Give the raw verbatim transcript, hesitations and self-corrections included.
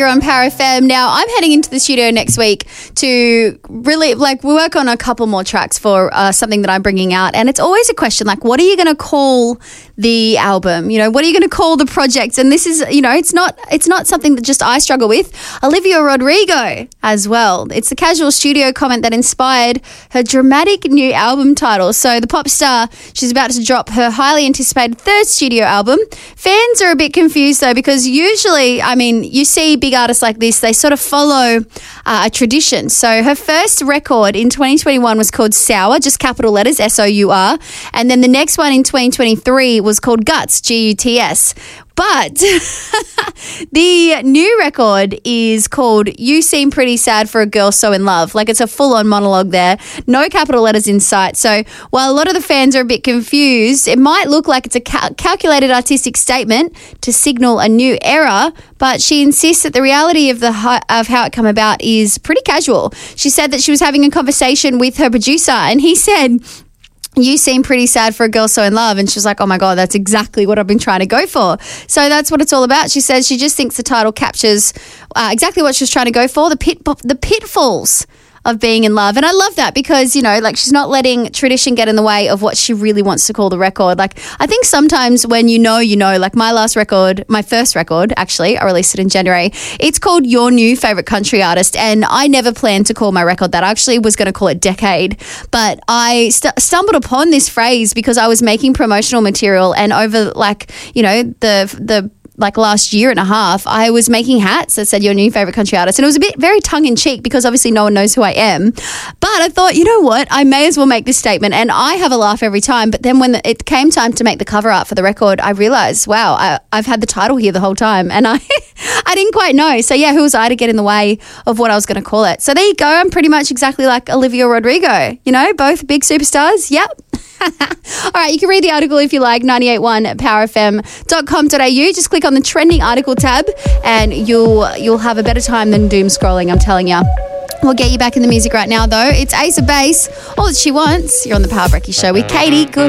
You're on Power F M. Now, I'm heading into the studio next week to really, like, we work on a couple more tracks for uh, something that I'm bringing out. And it's always a question, like, what are you going to call the album? You know, what are you going to call the project? And this is, you know, it's not it's not something that just I struggle with. Olivia Rodrigo as well. It's the casual studio comment that inspired her dramatic new album title. So the pop star, she's about to drop her highly anticipated third studio album. Fans are a bit confused, though, because usually, I mean, you see big artists like this, they sort of follow uh, a tradition. So her first record in twenty twenty-one was called Sour, just capital letters, S O U R. And then the next one in twenty twenty-three was called Guts, G U T S. But the new record is called You Seem Pretty Sad for a Girl So In Love. Like, it's a full-on monologue there. No capital letters in sight. So while a lot of the fans are a bit confused, it might look like it's a cal- calculated artistic statement to signal a new era, but she insists that the reality of the hi- of how it came about is pretty casual. She said that she was having a conversation with her producer, and he said, "You seem pretty sad for a girl so in love." And she was like, oh my God, that's exactly what I've been trying to go for. So that's what it's all about. She says she just thinks the title captures uh, exactly what she was trying to go for, the pit the pitfalls of being in love. And I love that because, you know, like, she's not letting tradition get in the way of what she really wants to call the record. Like, I think sometimes when you know, you know, like my last record, my first record, actually, I released it in January. It's called Your New Favorite Country Artist. And I never planned to call my record that. I actually was going to call it Decade. But I st- stumbled upon this phrase because I was making promotional material, and over, like, you know, the the like last year and a half, I was making hats that said Your New Favorite Country Artist. And it was a bit very tongue-in-cheek because obviously no one knows who I am. But I thought, you know what, I may as well make this statement. And I have a laugh every time. But then when it came time to make the cover art for the record, I realised, wow, I, I've had the title here the whole time. And I, I didn't quite know. So yeah, who was I to get in the way of what I was going to call it? So there you go. I'm pretty much exactly like Olivia Rodrigo. You know, both big superstars. Yep. All right, you can read the article if you like, ninety-eight point one power f m dot com dot a u. Just click on the trending article tab and you'll you'll have a better time than doom scrolling, I'm telling you. We'll get you back in the music right now, though. It's Ace of Base. All that she wants. You're on the Power Brekkie Show with Katie. Good